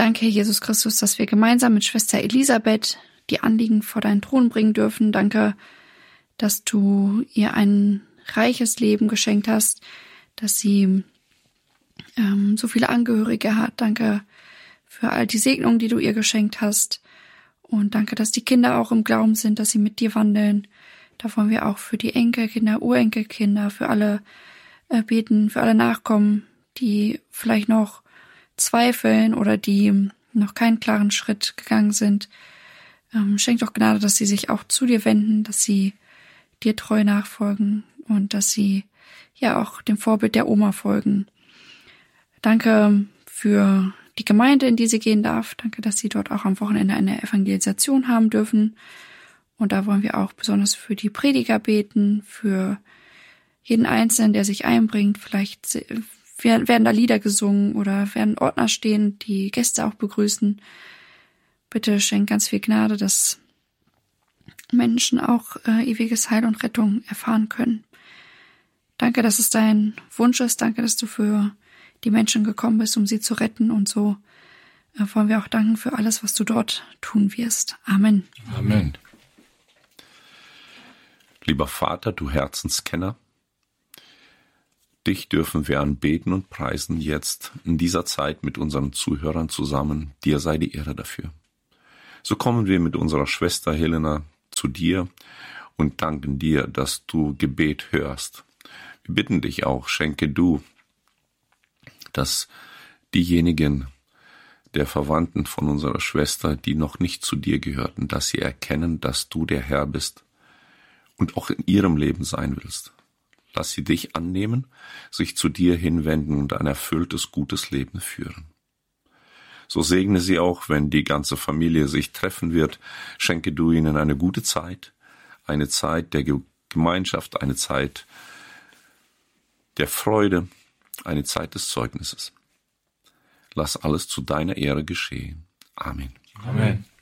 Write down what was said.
Danke, Herr Jesus Christus, dass wir gemeinsam mit Schwester Elisabeth die Anliegen vor deinen Thron bringen dürfen. Danke, dass du ihr ein reiches Leben geschenkt hast, dass sie so viele Angehörige hat. Danke für all die Segnungen, die du ihr geschenkt hast. Und danke, dass die Kinder auch im Glauben sind, dass sie mit dir wandeln. Da wollen wir auch für die Enkelkinder, Urenkelkinder, für alle beten, für alle Nachkommen, die vielleicht noch zweifeln oder die noch keinen klaren Schritt gegangen sind. Schenk doch Gnade, dass sie sich auch zu dir wenden, dass sie dir treu nachfolgen und dass sie ja auch dem Vorbild der Oma folgen. Danke für die Gemeinde, in die sie gehen darf. Danke, dass sie dort auch am Wochenende eine Evangelisation haben dürfen. Und da wollen wir auch besonders für die Prediger beten, für jeden Einzelnen, der sich einbringt. Vielleicht werden da Lieder gesungen oder werden Ordner stehen, die Gäste auch begrüßen. Bitte schenk ganz viel Gnade, dass Menschen auch ewiges Heil und Rettung erfahren können. Danke, dass es dein Wunsch ist. Danke, dass du für die Menschen gekommen bist, um sie zu retten. Und so wollen wir auch danken für alles, was du dort tun wirst. Amen. Amen. Lieber Vater, du Herzenskenner, dich dürfen wir anbeten und preisen jetzt in dieser Zeit mit unseren Zuhörern zusammen. Dir sei die Ehre dafür. So kommen wir mit unserer Schwester Helena zu dir und danken dir, dass du Gebet hörst. Wir bitten dich auch, schenke du, dass diejenigen der Verwandten von unserer Schwester, die noch nicht zu dir gehörten, dass sie erkennen, dass du der Herr bist und auch in ihrem Leben sein willst. Lass sie dich annehmen, sich zu dir hinwenden und ein erfülltes, gutes Leben führen. So segne sie auch, wenn die ganze Familie sich treffen wird. Schenke du ihnen eine gute Zeit, eine Zeit der Gemeinschaft, eine Zeit der Freude, eine Zeit des Zeugnisses. Lass alles zu deiner Ehre geschehen. Amen. Amen.